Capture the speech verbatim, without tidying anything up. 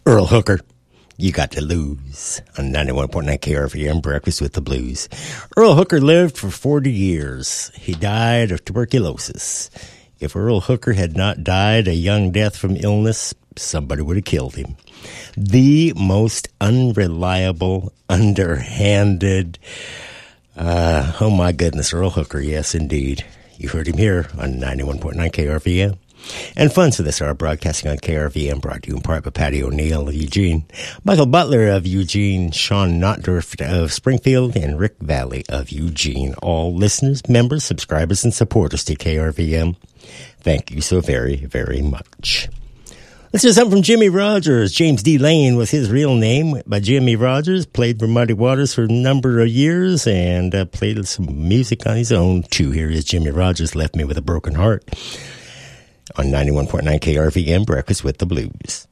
Earl Hooker, you got to lose on ninety-one point nine K R V M, Breakfast with the Blues. Earl Hooker lived for forty years. He died of tuberculosis. If Earl Hooker had not died a young death from illness, somebody would have killed him. The most unreliable, underhanded, uh, oh my goodness, Earl Hooker, yes indeed. You heard him here on ninety-one point nine K R V M. And funds for this are broadcasting on K R V M, brought to you in part by Patty O'Neill of Eugene, Michael Butler of Eugene, Sean Notdorf of Springfield, and Rick Valley of Eugene. All listeners, members, subscribers, and supporters to K R V M, thank you so very, very much. Let's do something from Jimmy Rogers. James D. Lane was his real name by Jimmy Rogers. Played for Muddy Waters for a number of years and uh, played some music on his own, too. Here is Jimmy Rogers, Left Me With a Broken Heart, on ninety-one point nine K R V M, Breakfast with the Blues.